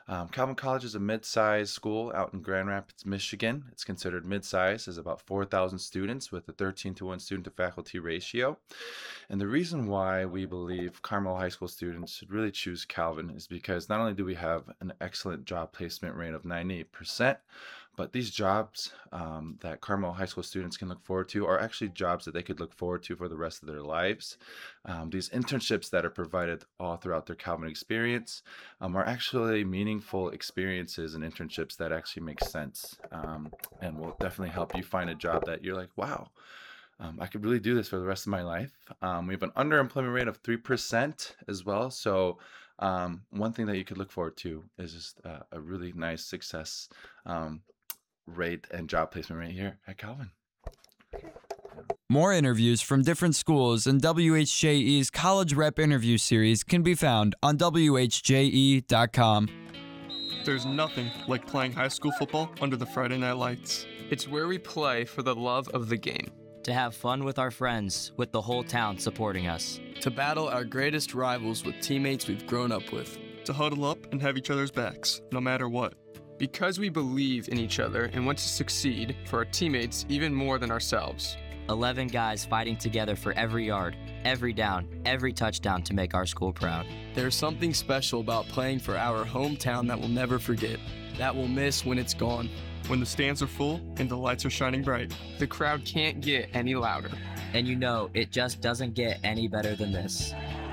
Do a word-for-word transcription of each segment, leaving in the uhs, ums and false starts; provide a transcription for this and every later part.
Um, Calvin College is a mid-sized school out in Grand Rapids, Michigan. It's considered mid-sized, has about four thousand students with a thirteen to one student to faculty ratio. And the reason why we believe Carmel High School students should really choose Calvin is because not only do we have an excellent job placement rate of ninety-eight percent, but these jobs um, that Carmel High School students can look forward to are actually jobs that they could look forward to for the rest of their lives. Um, these internships that are provided all throughout their Calvin experience um, are actually meaningful experiences and internships that actually make sense um, and will definitely help you find a job that you're like, wow, um, I could really do this for the rest of my life. Um, we have an underemployment rate of three percent as well. So um, one thing that you could look forward to is just uh, a really nice success um, rate and job placement rate here at Calvin. More interviews from different schools in W H J E's College Rep Interview Series can be found on W H J E dot com. There's nothing like playing high school football under the Friday night lights. It's where we play for the love of the game. To have fun with our friends, with the whole town supporting us. To battle our greatest rivals with teammates we've grown up with. To huddle up and have each other's backs, no matter what. Because we believe in each other and want to succeed for our teammates even more than ourselves. eleven guys fighting together for every yard, every down, every touchdown to make our school proud. There's something special about playing for our hometown that we'll never forget, that we'll miss when it's gone. When the stands are full and the lights are shining bright. The crowd can't get any louder. And you know, it just doesn't get any better than this.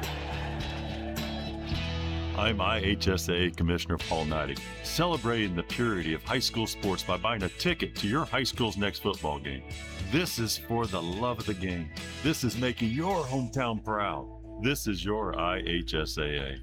I'm I H S A A Commissioner Paul Neidig, celebrating the purity of high school sports by buying a ticket to your high school's next football game. This is for the love of the game. This is making your hometown proud. This is your I H S A A.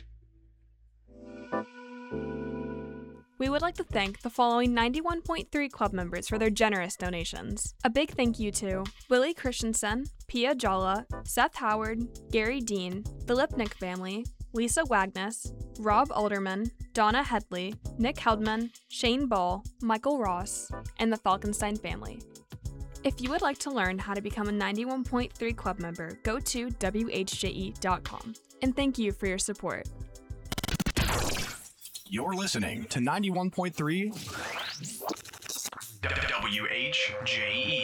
We would like to thank the following ninety-one point three club members for their generous donations. A big thank you to Willie Christensen, Pia Jalla, Seth Howard, Gary Dean, the Lipnick family, Lisa Wagness, Rob Alderman, Donna Headley, Nick Heldman, Shane Ball, Michael Ross, and the Falkenstein family. If you would like to learn how to become a ninety-one point three club member, go to W H J E dot com. And thank you for your support. You're listening to ninety-one point three W H J E.